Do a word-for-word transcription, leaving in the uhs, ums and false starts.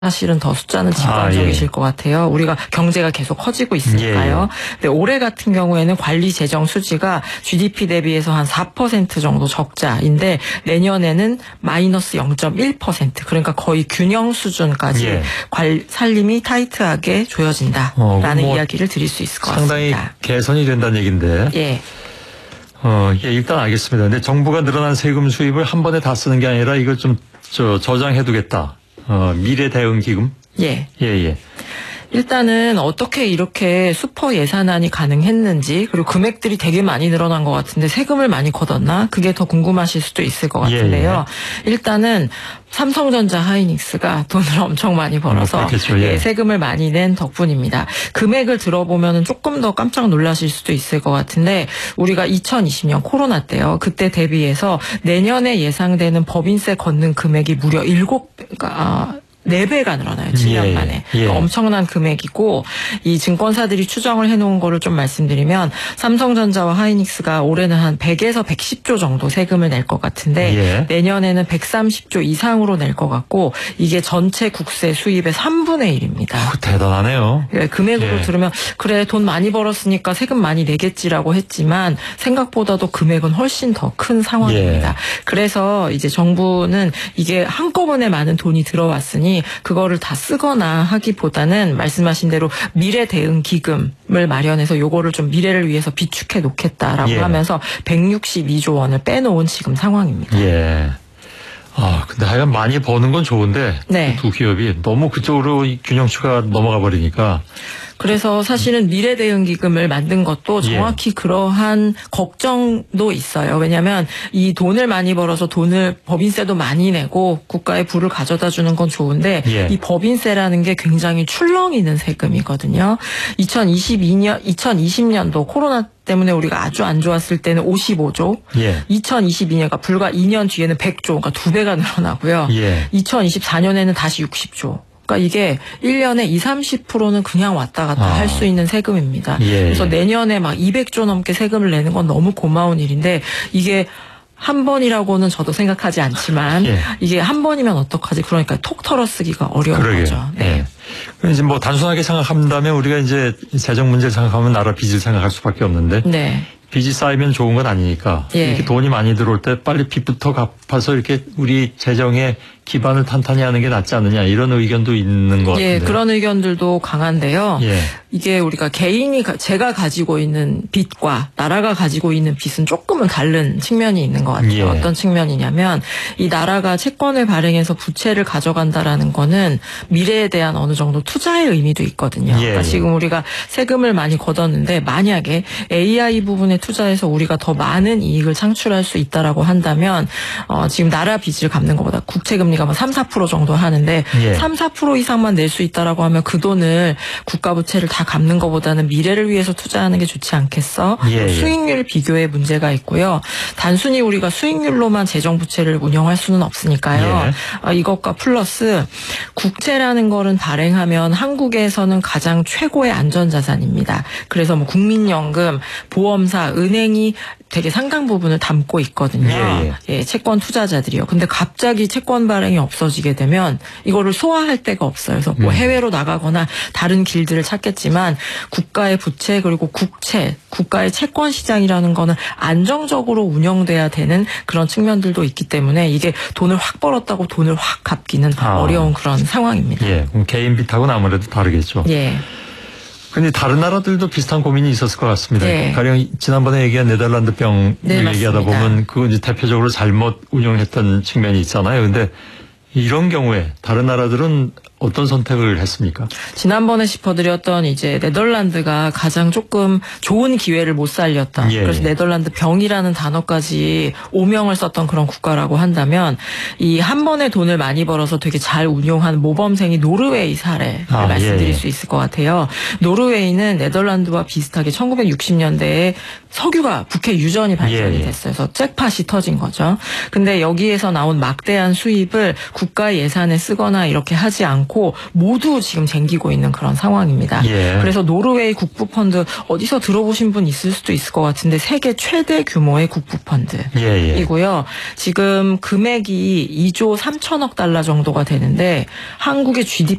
사실은 더 숫자는 직관적이실 아, 예. 것 같아요. 우리가 경제가 계속 커지고 있으니까요. 예, 예. 근데 올해 같은 경우에는 관리 재정 수지가 지디피 대비해서 한 사 퍼센트 정도 적자인데 내년에는 마이너스 영 점 일 퍼센트 그러니까 거의 균형 수준까지 예. 관, 살림이 타이트하게 조여진다라는 어, 뭐 이야기를 드릴 수 있을 것 상당히 같습니다. 개선이 된다는 얘기인데. 예. 어, 예, 일단 알겠습니다. 근데 정부가 늘어난 세금 수입을 한 번에 다 쓰는 게 아니라 이걸 좀 저, 저장해두겠다. 어, 미래 대응 기금? 예. 예, 예. 일단은 어떻게 이렇게 슈퍼 예산안이 가능했는지 그리고 금액들이 되게 많이 늘어난 것 같은데 세금을 많이 걷었나? 그게 더 궁금하실 수도 있을 것 같은데요. 예, 예. 일단은 삼성전자 하이닉스가 돈을 엄청 많이 벌어서 어, 그렇겠죠, 예. 예, 세금을 많이 낸 덕분입니다. 금액을 들어보면 조금 더 깜짝 놀라실 수도 있을 것 같은데 우리가 이천이십 년 코로나 때요. 그때 대비해서 내년에 예상되는 법인세 걷는 금액이 무려 일곱 배가 아, 네 배가 늘어나요. 칠 년 예, 만에. 예. 그러니까 엄청난 금액이고 이 증권사들이 추정을 해놓은 거를 좀 말씀드리면 삼성전자와 하이닉스가 올해는 한 백에서 백십 조 정도 세금을 낼 것 같은데 예. 내년에는 백삼십 조 이상으로 낼 것 같고 이게 전체 국세 수입의 삼분의 일입니다. 어, 대단하네요. 예, 금액으로 예. 들으면 그래 돈 많이 벌었으니까 세금 많이 내겠지라고 했지만 생각보다도 금액은 훨씬 더 큰 상황입니다. 예. 그래서 이제 정부는 이게 한꺼번에 많은 돈이 들어왔으니 그거를 다 쓰거나 하기보다는 말씀하신 대로 미래 대응 기금을 마련해서 요거를 좀 미래를 위해서 비축해 놓겠다라고 예. 하면서 백육십이 조 원을 빼놓은 지금 상황입니다. 예. 아, 근데 하여간 많이 버는 건 좋은데 네. 두 기업이 너무 그쪽으로 이 균형추가 넘어가 버리니까 그래서 사실은 미래 대응 기금을 만든 것도 정확히 예. 그러한 걱정도 있어요. 왜냐하면 이 돈을 많이 벌어서 돈을 법인세도 많이 내고 국가에 부를 가져다 주는 건 좋은데 예. 이 법인세라는 게 굉장히 출렁이는 세금이거든요. 이천이십이 년, 이천이십 년도 코로나 때문에 우리가 아주 안 좋았을 때는 오십오 조, 예. 이천이십이 년가 불과 이 년 뒤에는 백 조, 그러니까 두 배가 늘어나고요. 예. 이천이십사 년에는 다시 육십 조. 그러니까 이게 일 년에 이십, 삼십 퍼센트는 그냥 왔다 갔다 아. 할 수 있는 세금입니다. 예, 그래서 예. 내년에 막 이백 조 넘게 세금을 내는 건 너무 고마운 일인데 이게 한 번이라고는 저도 생각하지 않지만 예. 이게 한 번이면 어떡하지? 그러니까 톡 털어쓰기가 어려운 그러게요. 거죠. 네. 예. 그럼 이제 뭐 단순하게 생각한다면 우리가 이제 재정 문제를 생각하면 나라 빚을 생각할 수밖에 없는데 네. 빚이 쌓이면 좋은 건 아니니까 예. 이렇게 돈이 많이 들어올 때 빨리 빚부터 갚아서 이렇게 우리 재정의 기반을 탄탄히 하는 게 낫지 않느냐 이런 의견도 있는 것 같은데. 예, 그런 의견들도 강한데요. 예. 이게 우리가 개인이 제가 가지고 있는 빚과 나라가 가지고 있는 빚은 조금은 다른 측면이 있는 것 같아요. 예. 어떤 측면이냐면 이 나라가 채권을 발행해서 부채를 가져간다라는 거는 미래에 대한 어느 정도 투자의 의미도 있거든요. 예. 그러니까 지금 우리가 세금을 많이 걷었는데 만약에 에이아이 부분에 투자해서 우리가 더 많은 이익을 창출할 수 있다라고 한다면 어, 지금 나라 빚을 갚는 것보다 국채 금리가 뭐 삼, 사 퍼센트 정도 하는데 예. 삼, 사 퍼센트 이상만 낼 수 있다라고 하면 그 돈을 국가 부채를 다 갚는 것보다는 미래를 위해서 투자하는 게 좋지 않겠어? 예, 예. 수익률 비교에 문제가 있고요. 단순히 우리가 수익률로만 재정 부채를 운영할 수는 없으니까요. 예. 어, 이것과 플러스 국채라는 거는 발행하면 한국에서는 가장 최고의 안전자산입니다. 그래서 뭐 국민연금, 보험사, 은행이 되게 상당 부분을 담고 있거든요. 예, 예. 예, 채권 투자자들이요. 근데 갑자기 채권 발행이 없어지게 되면 이거를 소화할 데가 없어요. 그래서 뭐 음. 해외로 나가거나 다른 길들을 찾겠지만 국가의 부채 그리고 국채, 국가의 채권 시장이라는 거는 안정적으로 운영돼야 되는 그런 측면들도 있기 때문에 이게 돈을 확 벌었다고 돈을 확 갚기는 아. 어려운 그런 상황입니다. 예. 그럼 개인 빚하고는 아무래도 다르겠죠. 예. 근데 다른 나라들도 비슷한 고민이 있었을 것 같습니다. 네. 가령 지난번에 얘기한 네덜란드 병 네, 얘기하다 맞습니다. 보면 그거 이제 대표적으로 잘못 운영했던 측면이 있잖아요. 근데 이런 경우에 다른 나라들은 어떤 선택을 했습니까? 지난번에 짚어드렸던 이제 네덜란드가 가장 조금 좋은 기회를 못 살렸다. 예. 그래서 네덜란드 병이라는 단어까지 오명을 썼던 그런 국가라고 한다면 이 한 번에 돈을 많이 벌어서 되게 잘 운용한 모범생이 노르웨이 사례를 아, 말씀드릴 예, 예. 수 있을 것 같아요. 노르웨이는 네덜란드와 비슷하게 천구백육십 년대에 석유가 북해 유전이 발전이 예, 예. 됐어요. 그래서 잭팟이 터진 거죠. 근데 여기에서 나온 막대한 수입을 국가 예산에 쓰거나 이렇게 하지 않고 않고 모두 지금 쟁기고 있는 그런 상황입니다. 예. 그래서 노르웨이 국부펀드 어디서 들어보신 분 있을 수도 있을 것 같은데 세계 최대 규모의 국부펀드이고요. 예, 예. 지금 금액이 이조 삼천억 달러 정도가 되는데 한국의 지디피